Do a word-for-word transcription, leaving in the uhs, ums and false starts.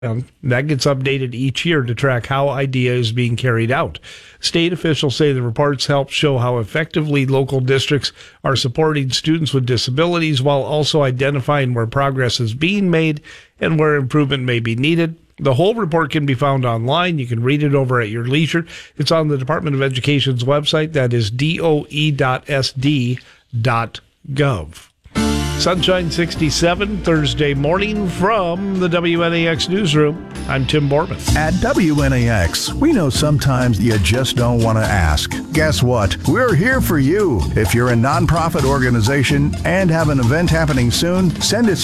Um, that gets updated each year to track how IDEA is being carried out. State officials say the reports help show how effectively local districts are supporting students with disabilities while also identifying where progress is being made and where improvement may be needed. The whole report can be found online. You can read it over at your leisure. It's on the Department of Education's website. That is D O E dot S D dot gov. Sunshine sixty-seven, Thursday morning from the W N A X newsroom. I'm Tim Borman. At W N A X, we know sometimes you just don't want to ask. Guess what? We're here for you. If you're a nonprofit organization and have an event happening soon, send us